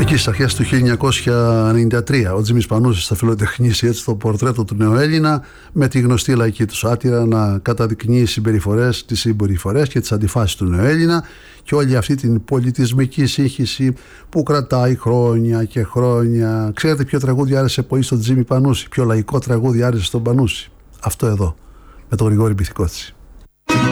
Εκεί στις αρχές του 1993 ο Τζίμις Πανούσης θα φιλοτεχνήσει έτσι το πορτρέτο του Νεοέλληνα, με τη γνωστή λαϊκή του σάτυρα να καταδεικνύει τις συμπεριφορές και τις αντιφάσεις του Νεοέλληνα και όλη αυτή την πολιτισμική σύγχυση που κρατάει χρόνια και χρόνια. Ξέρετε ποιο τραγούδι άρεσε πολύ στον Τζίμι Πανούση, ποιο λαϊκό τραγούδι άρεσε στον Πανούση? Αυτό εδώ, με τον Γρηγόρη Μπιθικότσι.